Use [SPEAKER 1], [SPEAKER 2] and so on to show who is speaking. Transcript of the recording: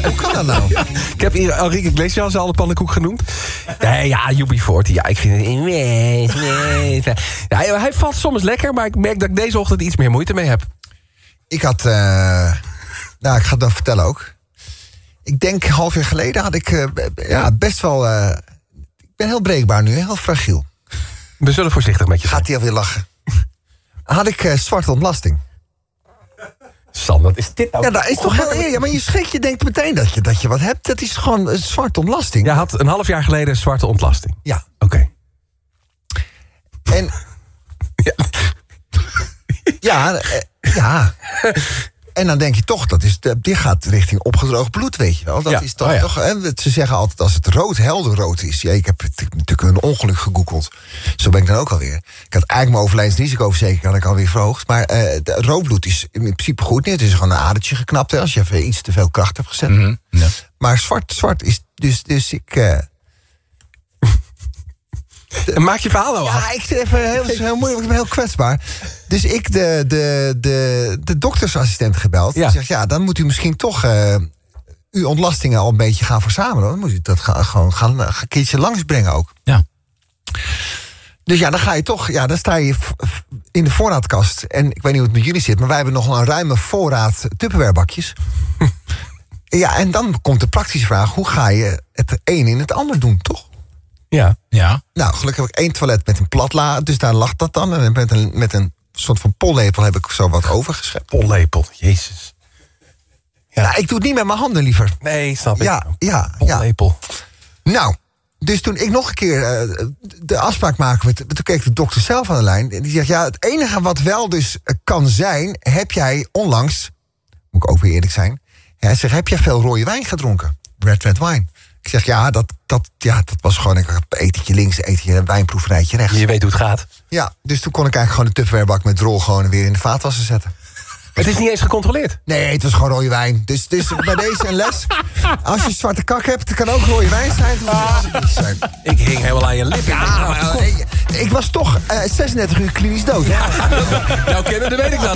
[SPEAKER 1] Hoe kan dat nou?
[SPEAKER 2] Ja, ik heb hier Enrique Iglesias al de pannenkoek genoemd. Nee, ja, UB40. Ja, ik vind het... Ja, hij valt soms lekker, maar ik merk dat ik deze ochtend iets meer moeite mee heb.
[SPEAKER 1] Ik had... ik ga het dan vertellen ook. Ik denk een half jaar geleden had ik best wel... ik ben heel breekbaar nu, heel fragiel.
[SPEAKER 2] We zullen voorzichtig met je zijn.
[SPEAKER 1] Gaat hij alweer lachen. Had ik zwarte ontlasting.
[SPEAKER 2] Sam, wat is dit nou?
[SPEAKER 1] Ja, dat is toch heel eerlijk. Ja, maar je schrikt, je denkt meteen dat je wat hebt. Dat is gewoon een zwarte ontlasting.
[SPEAKER 2] Jij had een half jaar geleden zwarte ontlasting.
[SPEAKER 1] Ja.
[SPEAKER 2] Oké.
[SPEAKER 1] En... ja. En dan denk je toch, dit gaat richting opgedroogd bloed, weet je wel. Dat is toch, hè, ze zeggen altijd als het rood, helder rood is. Ja, ik heb natuurlijk een ongeluk gegoogeld. Zo ben ik dan ook alweer. Ik had eigenlijk mijn overlijdensrisicoverzekering had ik alweer verhoogd. Maar roodbloed is in principe goed. Het is gewoon een adertje geknapt, hè, als je even iets te veel kracht hebt gezet.
[SPEAKER 3] Mm-hmm, ja.
[SPEAKER 1] Maar zwart is dus ik...
[SPEAKER 2] Maak je verhaal nou af.
[SPEAKER 1] Ja, ik zit even heel moeilijk, ik ben heel kwetsbaar. Dus ik de doktersassistent gebeld. Die zegt, ja, dan moet u misschien toch uw ontlastingen al een beetje gaan verzamelen. Dan moet u dat gewoon gaan een keertje langsbrengen ook.
[SPEAKER 3] Ja.
[SPEAKER 1] Dus ja, dan ga je toch, dan sta je in de voorraadkast. En ik weet niet hoe het met jullie zit, maar wij hebben nog een ruime voorraad Tupperwarebakjes. Ja, en dan komt de praktische vraag, hoe ga je het een in het ander doen, toch?
[SPEAKER 2] Ja.
[SPEAKER 1] Nou, gelukkig heb ik 1 toilet met een platla, dus daar lag dat dan. En met een soort van pollepel heb ik zo wat overgeschept.
[SPEAKER 2] Pollepel, jezus.
[SPEAKER 1] Ja, ik doe het niet met mijn handen, liever.
[SPEAKER 2] Nee, snap ik.
[SPEAKER 1] Ja.
[SPEAKER 2] Pollepel.
[SPEAKER 1] Nou, dus toen ik nog een keer de afspraak maakte... toen keek de dokter zelf aan de lijn. En die zegt, ja, het enige wat wel dus kan zijn... heb jij onlangs, moet ik ook weer eerlijk zijn... Hij zegt, heb jij veel rode wijn gedronken? Red wine. Ik zeg, ja, dat was gewoon een etentje links, etentje wijnproeverijtje rechts.
[SPEAKER 2] Je weet hoe het gaat.
[SPEAKER 1] Ja, dus toen kon ik eigenlijk gewoon de Tupperwarebak met drol gewoon weer in de vaatwasser zetten.
[SPEAKER 2] Het is niet eens gecontroleerd.
[SPEAKER 1] Nee, het was gewoon rode wijn. Dus bij deze een les. Als je zwarte kak hebt, het kan ook rode wijn zijn.
[SPEAKER 2] Ik hing helemaal aan je lippen.
[SPEAKER 1] Ja, ik was toch 36 uur klinisch dood.
[SPEAKER 2] Nou, kennen, dat weet ik dan.